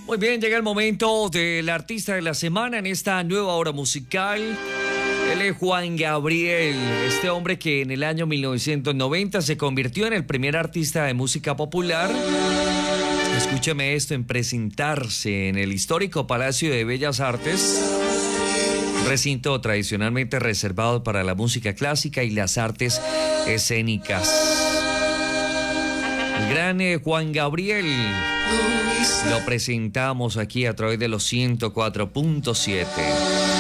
Muy bien, llega el momento del artista de la semana en esta nueva hora musical. Él es Juan Gabriel, este hombre que en el año 1990 se convirtió en el primer artista de música popular. Escúcheme esto, en presentarse en el histórico Palacio de Bellas Artes, recinto tradicionalmente reservado para la música clásica y las artes escénicas. El gran Juan Gabriel lo presentamos aquí a través de los 104.7.